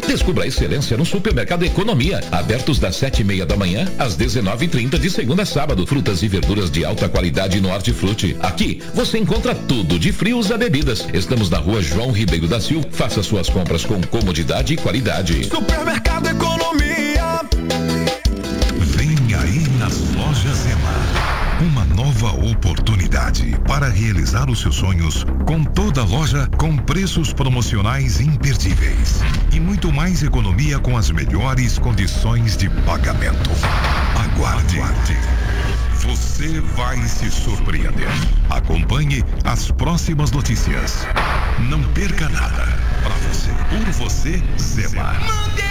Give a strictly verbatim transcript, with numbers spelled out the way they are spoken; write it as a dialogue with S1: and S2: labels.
S1: Descubra a excelência no Supermercado Economia, abertos das sete e meia da manhã às dezenove e trinta de segunda a sábado. Frutas e verduras de alta qualidade no Hortifruti. Aqui você encontra tudo de frios a bebidas. Estamos na rua João Ribeiro da Silva. Faça suas compras com comodidade e qualidade.
S2: Supermercado Economia.
S3: Vem aí nas lojas Ema. Uma nova oportunidade para realizar os seus sonhos com toda loja com preços promocionais imperdíveis e muito mais economia com as melhores condições de pagamento. Aguarde. Aguarde. Você vai se surpreender. Acompanhe as próximas notícias. Não perca nada. Para você, por você, Zema.